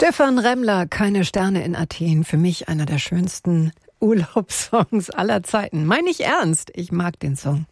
Stefan Remmler, Keine Sterne in Athen. Für mich einer der schönsten Urlaubssongs aller Zeiten. Meine ich ernst, ich mag den Song.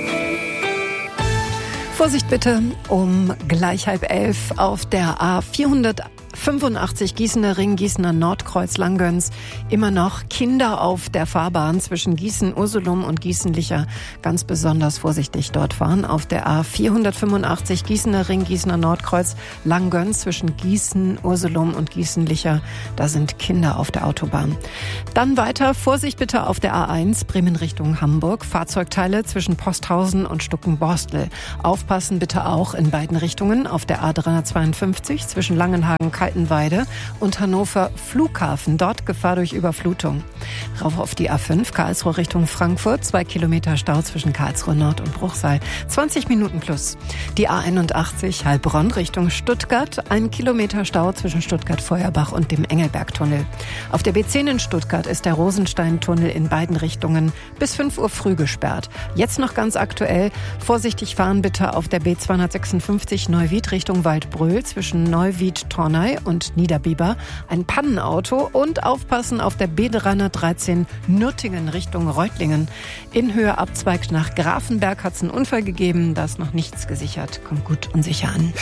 Vorsicht bitte, um gleich 10:30 auf der A485 Gießener Ring, Gießener Nordkreuz, Langgöns. Immer noch Kinder auf der Fahrbahn zwischen Gießen-Ursulum und Gießen-Licher. Ganz besonders vorsichtig dort fahren. Auf der A485 Gießener Ring, Gießener Nordkreuz, Langgöns zwischen Gießen-Ursulum und Gießen-Licher. Da sind Kinder auf der Autobahn. Dann weiter, Vorsicht bitte auf der A1 Bremen Richtung Hamburg. Fahrzeugteile zwischen Posthausen und Stuckenborstel. Aufpassen bitte auch in beiden Richtungen auf der A352 zwischen Langenhagen, Kaltenweide und Hannover Flughafen. Dort Gefahr durch Überflutung. Rauf auf die A5 Karlsruhe Richtung Frankfurt. 2 Kilometer Stau zwischen Karlsruhe Nord und Bruchsal. 20 Minuten plus. Die A81 Heilbronn Richtung Stuttgart. 1 Kilometer Stau zwischen Stuttgart-Feuerbach und dem Engelbergtunnel. Auf der B10 in Stuttgart ist der Rosenstein-Tunnel in beiden Richtungen bis 5 Uhr früh gesperrt. Jetzt noch ganz aktuell. Vorsichtig fahren bitte auf der B256 Neuwied Richtung Waldbröl zwischen Neuwied-Tornay und Niederbiber. Ein Pannenauto und aufpassen auf der B313 Nürtingen Richtung Reutlingen. In Höhe abzweigt nach Grafenberg hat es einen Unfall gegeben. Da ist noch nichts gesichert. Kommt gut und sicher an.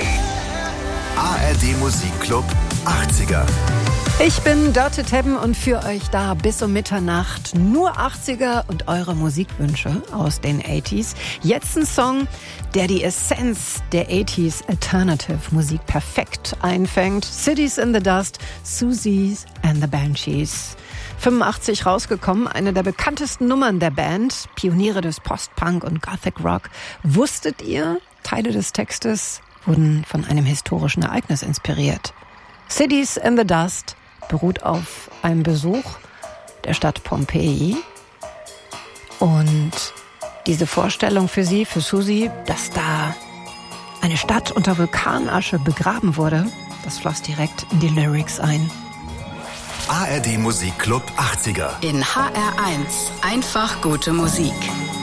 ARD Musikclub 80er. Ich bin Dörte Tebben und für euch da bis um Mitternacht nur 80er und eure Musikwünsche aus den 80s. Jetzt ein Song, der die Essenz der 80s Alternative Musik perfekt einfängt. Cities in the Dust, Siouxsie and the Banshees. 85 rausgekommen, eine der bekanntesten Nummern der Band, Pioniere des Post-Punk und Gothic Rock. Wusstet ihr, Teile des Textes wurden von einem historischen Ereignis inspiriert. Cities in the Dust beruht auf einem Besuch der Stadt Pompeji. Und diese Vorstellung für sie, für Siouxsie, dass da eine Stadt unter Vulkanasche begraben wurde, das floss direkt in die Lyrics ein. ARD Musikclub 80er. In HR1 einfach gute Musik.